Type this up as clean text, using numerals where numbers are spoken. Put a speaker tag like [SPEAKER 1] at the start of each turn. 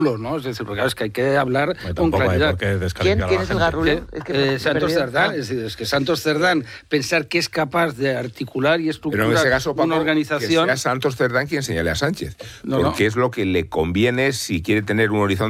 [SPEAKER 1] ¿no? Es decir, porque claro, es que hay que hablar con
[SPEAKER 2] Tampoco hay
[SPEAKER 1] claridad.
[SPEAKER 2] por qué descalificar
[SPEAKER 3] ¿Quién
[SPEAKER 2] a
[SPEAKER 3] es
[SPEAKER 2] la
[SPEAKER 3] el
[SPEAKER 2] gente.
[SPEAKER 3] garrulo? Es que
[SPEAKER 1] Santos Cerdán, es que Santos Cerdán, pensar que es capaz de articular y estructurar
[SPEAKER 4] Pero en ese caso, Paco,
[SPEAKER 1] una organización...
[SPEAKER 4] que sea Santos Cerdán quien señale a Sánchez,
[SPEAKER 1] No,
[SPEAKER 4] porque es lo que le conviene si quiere tener un horizonte